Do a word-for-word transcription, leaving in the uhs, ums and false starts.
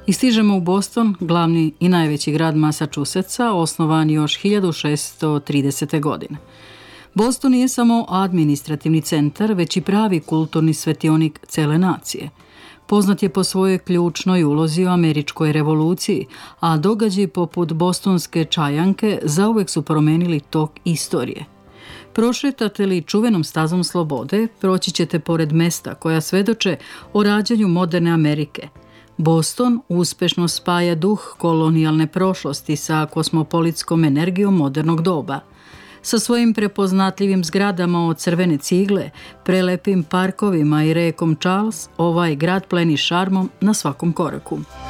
I stižemo u Boston, glavni i najveći grad Massachusettsa, osnovan još hiljadu šeststo tridesete. godine. Boston nije samo administrativni centar, već i pravi kulturni svetionik cele nacije. Poznat je po svojoj ključnoj ulozi u američkoj revoluciji, a događaji poput bostonske čajanke zauvek su promenili tok istorije. Prošetate li čuvenom stazom slobode, proći ćete pored mesta koja svedoče o rađanju moderne Amerike. Boston uspešno spaja duh kolonijalne prošlosti sa kosmopolitskom energijom modernog doba. Sa svojim prepoznatljivim zgradama od crvene cigle, prelepim parkovima i rekom Charles, ovaj grad pleni šarmom na svakom koraku.